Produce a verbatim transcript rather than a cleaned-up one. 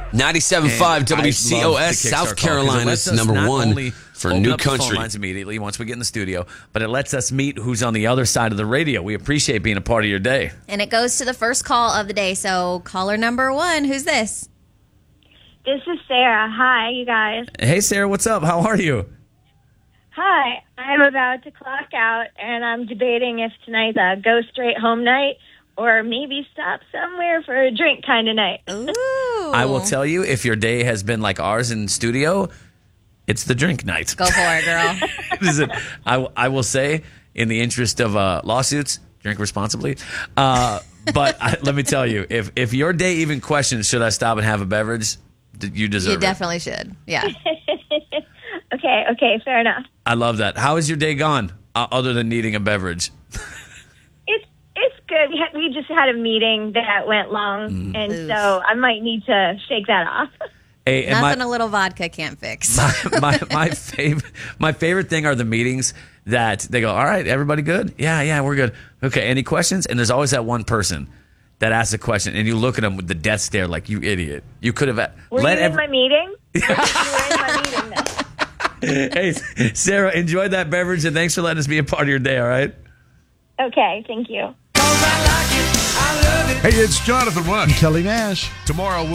ninety-seven point five W C O S, South Carolina's number one for new country. Lines immediately once we get in the studio, but it lets us meet who's on the other side of the radio. We appreciate being a part of your day. And it goes to the first call of the day. So caller number one, who's this? This is Sarah. Hi, you guys. Hey, Sarah, what's up? How are you? Hi. I'm about to clock out, and I'm debating if tonight's a go straight home night or maybe stop somewhere for a drink kind of night. Ooh. I will tell you, if your day has been like ours in studio, it's the drink night. Go for it, girl. Is it? I, I will say, in the interest of uh, lawsuits, drink responsibly. Uh, but I, let me tell you, if if your day even questions, should I stop and have a beverage, you deserve You it. definitely should. Yeah. Okay, okay, fair enough. I love that. How has your day gone, uh, other than needing a beverage? It's it's good. We, had, we just had a meeting that went long, Mm. and Oof. so I might need to shake that off. Hey, and Nothing my, a little vodka can't fix. my my my favorite my favorite thing are the meetings that they go, all right, everybody good? Yeah, yeah, we're good. Okay, any questions? And there's always that one person that asks a question, and you look at them with the death stare like, you idiot. You could have Were let you in every- my meeting? you were in my meeting then. Hey, Sarah, enjoy that beverage, and thanks for letting us be a part of your day, all right? Okay, thank you. Hey, it's Jonathan Rush. Kelly Nash. Tomorrow, we'll